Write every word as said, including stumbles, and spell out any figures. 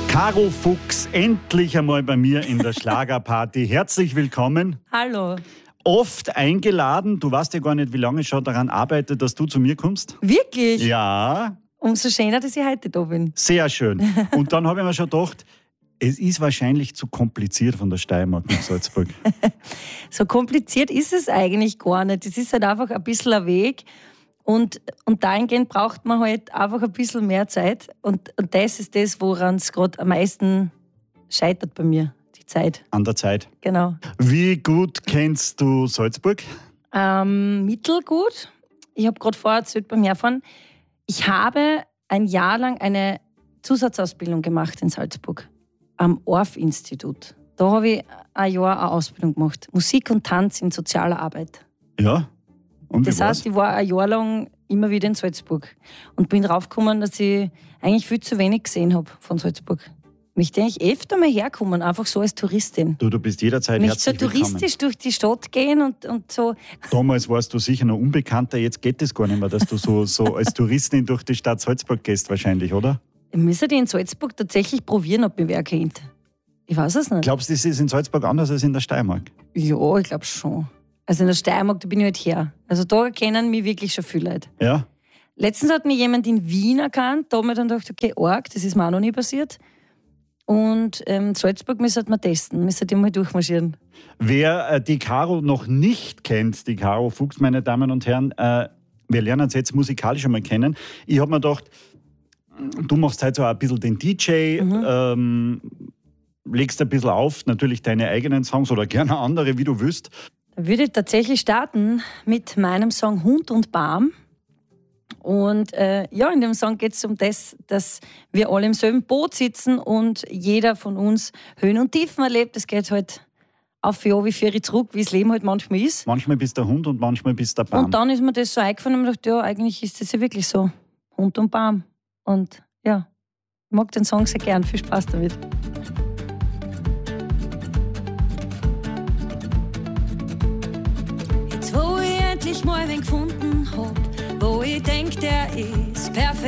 Caro Fuchs, endlich einmal bei mir in der Schlagerparty. Herzlich willkommen. Hallo. Oft eingeladen. Du weißt ja gar nicht, wie lange ich schon daran arbeite, dass du zu mir kommst. Wirklich? Ja. Umso schöner, dass ich heute da bin. Sehr schön. Und dann habe ich mir schon gedacht, es ist wahrscheinlich zu kompliziert von der Steiermark nach Salzburg. So kompliziert ist es eigentlich gar nicht. Es ist halt einfach ein bisschen ein Weg. Und, und dahingehend braucht man halt einfach ein bisschen mehr Zeit. Und, und das ist das, woran es gerade am meisten scheitert bei mir, die Zeit. An der Zeit. Genau. Wie gut kennst du Salzburg? Ähm, mittelgut. Ich habe gerade vorher erzählt beim Herfahren, ich habe ein Jahr lang eine Zusatzausbildung gemacht in Salzburg am O R F-Institut. Da habe ich ein Jahr eine Ausbildung gemacht. Musik und Tanz in sozialer Arbeit. Ja. Und Das heißt, ich war ein Jahr lang immer wieder in Salzburg und bin draufgekommen, dass ich eigentlich viel zu wenig gesehen habe von Salzburg. Ich möchte eigentlich öfter mal herkommen, einfach so als Touristin. Du, du bist jederzeit Nicht so herzlich willkommen. touristisch durch die Stadt gehen und, und so. Damals warst du sicher noch unbekannter, jetzt geht es gar nicht mehr, dass du so, so als Touristin durch die Stadt Salzburg gehst wahrscheinlich, oder? Ich müsste die in Salzburg tatsächlich probieren, ob mich wer kennt. Ich weiß es nicht. Glaubst du, das ist in Salzburg anders als in der Steiermark? Ja, ich glaube schon. Also in der Steiermark, da bin ich halt her. Also da kennen mich wirklich schon viele Leute. Ja. Letztens hat mich jemand in Wien erkannt, da habe ich dann gedacht, okay, arg, das ist mir auch noch nie passiert. Und ähm, Salzburg müssen wir testen, müssen wir mal durchmarschieren. Wer äh, die Caro noch nicht kennt, die Caro Fuchs, meine Damen und Herren, äh, wir lernen sie jetzt musikalisch einmal kennen. Ich habe mir gedacht, du machst heute so ein bisschen den D J, mhm. ähm, legst ein bisschen auf, natürlich deine eigenen Songs oder gerne andere, wie du willst. Da würde ich tatsächlich starten mit meinem Song Hund und Baum. Und äh, ja, in dem Song geht es um das, dass wir alle im selben Boot sitzen und jeder von uns Höhen und Tiefen erlebt. Es geht halt auf für Jahr wie für zurück, wie das Leben halt manchmal ist. Manchmal bist der Hund und manchmal bist der Baum. Und dann ist mir das so eingefallen und ich dachte, ja, eigentlich ist das ja wirklich so. Hund und Baum. Und ja, ich mag den Song sehr gern. Viel Spaß damit. Jetzt, wo ich endlich mal wen gefunden hab, wo ich denk, der ist perfekt.